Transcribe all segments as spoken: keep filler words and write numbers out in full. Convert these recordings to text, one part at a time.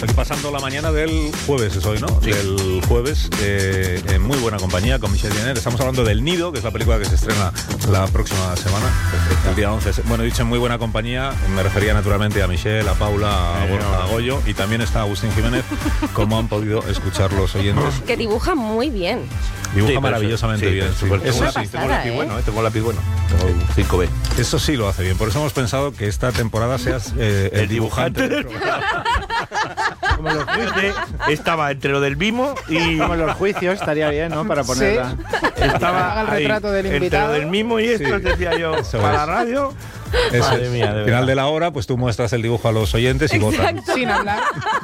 Aquí pasando la mañana del jueves, es hoy, ¿no? Sí. Del jueves, eh, en muy buena compañía con Michel Jenner. Estamos hablando del Nido, que es la película que se estrena la próxima semana, perfecto, el día once. Bueno, he dicho en muy buena compañía, me refería naturalmente a Michel, a Paula, a Borja, a Goyo, y también está Agustín Jiménez, como han podido escuchar los oyentes. Que dibuja muy bien. Dibuja sí, maravillosamente sí, bien. Sí, sí. Eso sí. Tengo un lápiz bueno, ¿eh? Tengo un lápiz bueno. Tengo un cinco B. Eso sí lo hace bien. Por eso hemos pensado que esta temporada seas eh, el, el dibujante del programa. Como los juicios, estaba entre lo del mimo y... Como los juicios, estaría bien, ¿no? Para ponerla. Sí. Estaba el retrato del invitado. Entre lo del mimo y esto, sí. Decía yo, eso para es. la radio... Eso Madre es. mía, de Al final de la hora, pues tú muestras el dibujo a los oyentes y votan. Sin hablar.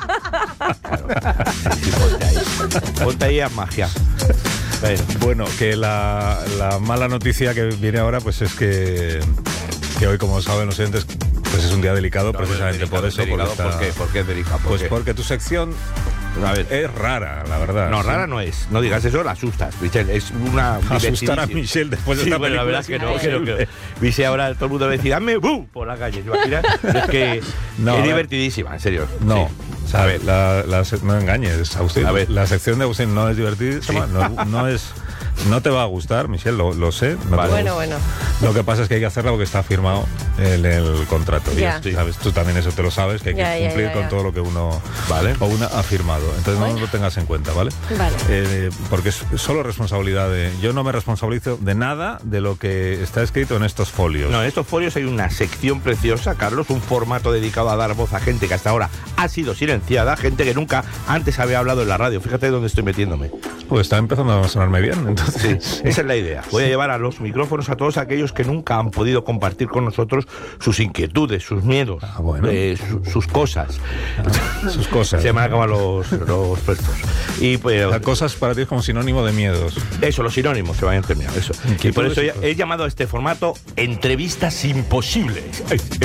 Claro. Sí, ponte ahí. Ponte ahí a magia. Bueno, bueno, que la, la mala noticia que viene ahora, pues es que, que hoy, como saben los oyentes, pues es un día delicado, no, precisamente delicado, por eso. Delicado, porque ¿por, qué? ¿Por qué es delicado? ¿Por pues qué? Porque tu sección a ver, es rara, la verdad. No, sí. rara no es. No digas eso, la asustas, Michelle. Es una... Asustar a Michelle después de sí, esta bueno, película. la verdad es que no. Creo que Michelle ahora todo el mundo va a decir, dame ¡bum! Por la calle. Es que no, es divertidísima, en serio. No. Sí. A ver, la, la, no engañes, Agustín. A ver, la sección de Agustín no es divertidísima, sí. no, no es... No te va a gustar, Michelle, lo, lo sé. No vale. Bueno, bueno. Lo que pasa es que hay que hacerla porque está firmado en el contrato. Ya. Y, ¿sabes? Tú también eso te lo sabes, que hay ya, que cumplir ya, ya, con ya. todo lo que uno vale. o una ha firmado. Entonces bueno. no lo tengas en cuenta, ¿vale? Vale. Eh, porque es solo responsabilidad de... Yo no me responsabilizo de nada de lo que está escrito en estos folios. No, en estos folios hay una sección preciosa, Carlos, un formato dedicado a dar voz a gente que hasta ahora ha sido silenciada, gente que nunca antes había hablado en la radio. Fíjate dónde estoy metiéndome. Pues está empezando a sonarme bien, entonces... Sí, esa es la idea. Voy a llevar a los micrófonos a todos aquellos que nunca han podido compartir con nosotros sus inquietudes, sus miedos, ah, bueno. eh, su, sus cosas. Ah, sus cosas. Se me acaban los, los puestos. Y pues, o sea, cosas para ti es como sinónimo de miedos. Eso, los sinónimos se van a entender. Eso. Y por eso he llamado a este formato Entrevistas Imposibles.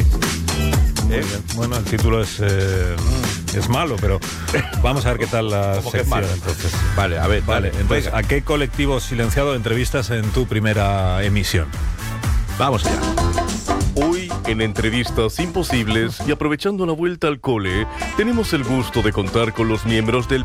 ¿Eh? Bueno, el título es eh, es malo, pero vamos a ver qué tal la sección. Es malo, entonces. Vale, a ver, vale. vale entonces, ¿a qué colectivo silenciado entrevistas en tu primera emisión? Vamos allá. Hoy, en Entrevistas Imposibles y aprovechando la vuelta al cole, tenemos el gusto de contar con los miembros del